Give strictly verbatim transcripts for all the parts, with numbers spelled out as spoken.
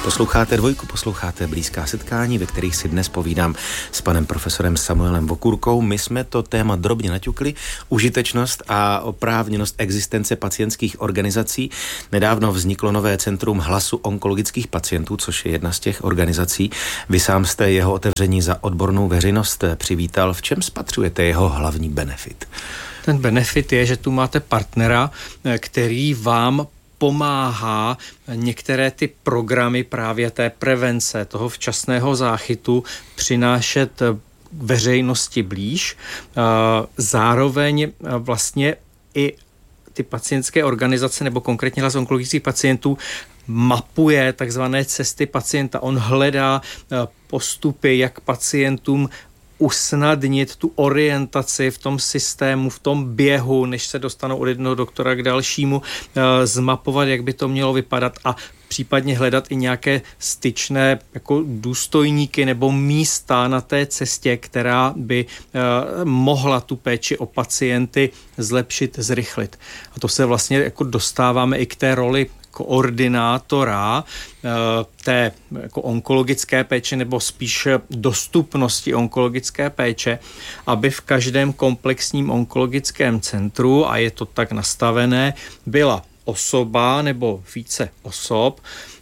Posloucháte Dvojku, posloucháte Blízká setkání, ve kterých si dnes povídám s panem profesorem Samuelem Vokurkou. My jsme to téma drobně naťukli, užitečnost a oprávněnost existence pacientských organizací. Nedávno vzniklo nové centrum hlasu onkologických pacientů, což je jedna z těch organizací. Vy sám jste jeho otevření za odbornou veřejnost přivítal. V čem spatřujete jeho hlavní benefit? Ten benefit je, že tu máte partnera, který vám pomáhá některé ty programy právě té prevence, toho včasného záchytu přinášet veřejnosti blíž. Zároveň vlastně i ty pacientské organizace nebo konkrétně hlas onkologických pacientů mapuje takzvané cesty pacienta. On hledá postupy, jak pacientům usnadnit tu orientaci v tom systému, v tom běhu, než se dostanou od jednoho doktora k dalšímu, zmapovat, jak by to mělo vypadat a případně hledat i nějaké styčné jako důstojníky nebo místa na té cestě, která by mohla tu péči o pacienty zlepšit, zrychlit. A to se vlastně jako dostáváme i k té roli koordinátora té jako onkologické péče nebo spíš dostupnosti onkologické péče, aby v každém komplexním onkologickém centru, a je to tak nastavené, byla osoba nebo více osob,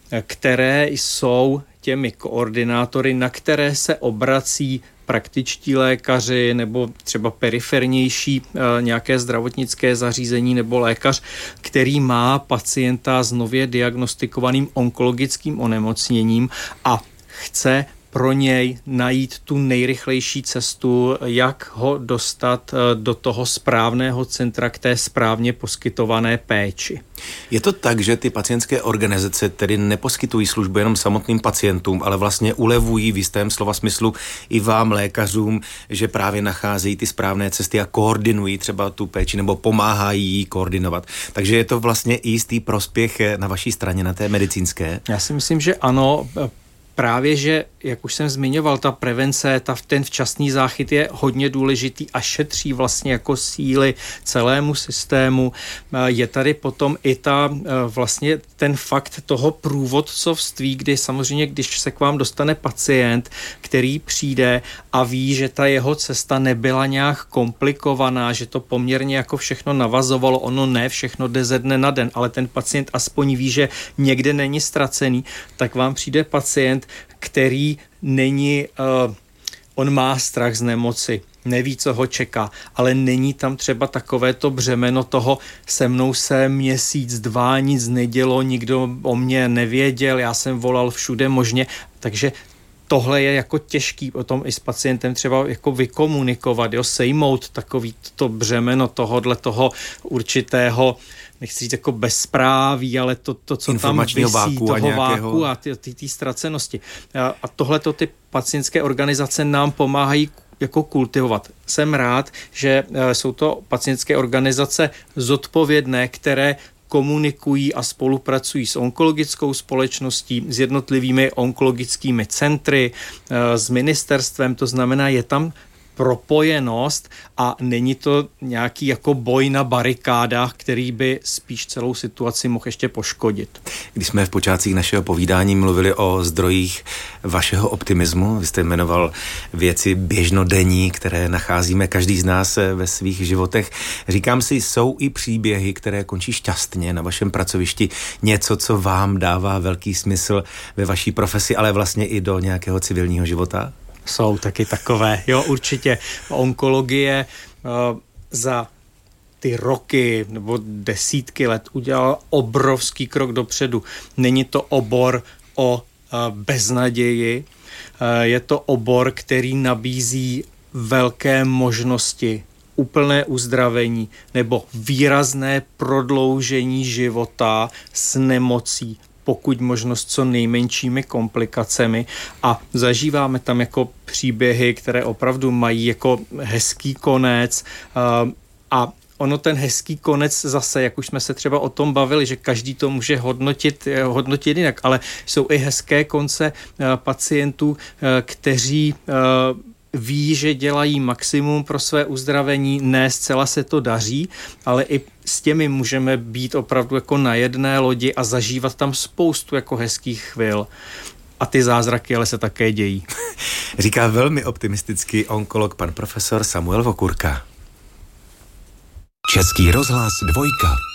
které jsou těmi koordinátory, na které se obrací praktičtí lékaři nebo třeba perifernější e, nějaké zdravotnické zařízení nebo lékař, který má pacienta s nově diagnostikovaným onkologickým onemocněním a chce pro něj najít tu nejrychlejší cestu, jak ho dostat do toho správného centra k té správně poskytované péči. Je to tak, že ty pacientské organizace tedy neposkytují službu jenom samotným pacientům, ale vlastně ulevují v jistém slova smyslu i vám, lékařům, že právě nacházejí ty správné cesty a koordinují třeba tu péči nebo pomáhají jí koordinovat. Takže je to vlastně i jistý prospěch na vaší straně, na té medicínské? Já si myslím, že ano. Právě, že, jak už jsem zmiňoval, ta prevence, ta, ten včasný záchyt je hodně důležitý a šetří vlastně jako síly celému systému. Je tady potom i ta vlastně ten fakt toho průvodcovství, kdy samozřejmě, když se k vám dostane pacient, který přijde a ví, že ta jeho cesta nebyla nějak komplikovaná, že to poměrně jako všechno navazovalo, ono ne všechno jde ze dne na den, ale ten pacient aspoň ví, že někde není ztracený, tak vám přijde pacient, který není, uh, on má strach z nemoci, neví, co ho čeká, ale není tam třeba takové to břemeno toho, se mnou se měsíc, dva, nic nedělo, nikdo o mě nevěděl, já jsem volal všude možně, takže tohle je jako těžký o tom i s pacientem třeba jako vykomunikovat, jo, sejmout takový to břemeno tohodle toho určitého, nechci říct jako bezpráví, ale to, to co tam visí, váku toho a nějakého... váku a ty, ty, ty ztracenosti. A, a tohleto ty pacientské organizace nám pomáhají jako kultivovat. Jsem rád, že jsou to pacientské organizace zodpovědné, které komunikují a spolupracují s onkologickou společností, s jednotlivými onkologickými centry, s ministerstvem, to znamená, je tam propojenost a není to nějaký jako boj na barikádách, který by spíš celou situaci mohl ještě poškodit. Když jsme v počátcích našeho povídání mluvili o zdrojích vašeho optimismu, vy jste jmenoval věci běžnodenní, které nacházíme každý z nás ve svých životech. Říkám si, jsou i příběhy, které končí šťastně na vašem pracovišti, něco, co vám dává velký smysl ve vaší profesi, ale vlastně i do nějakého civilního života? Jsou taky takové, jo, určitě. Onkologie uh, za ty roky nebo desítky let udělala obrovský krok dopředu. Není to obor o uh, beznaději, uh, je to obor, který nabízí velké možnosti, úplné uzdravení nebo výrazné prodloužení života s nemocí, pokud možnost co nejmenšími komplikacemi a zažíváme tam jako příběhy, které opravdu mají jako hezký konec a ono ten hezký konec zase, jak už jsme se třeba o tom bavili, že každý to může hodnotit, hodnotit jinak, ale jsou i hezké konce pacientů, kteří ví, že dělají maximum pro své uzdravení, ne zcela se to daří, ale i s těmi můžeme být opravdu jako na jedné lodi a zažívat tam spoustu jako hezkých chvil. A ty zázraky ale se také dějí. Říká velmi optimistický onkolog pan profesor Samuel Vokurka. Český rozhlas dvojka.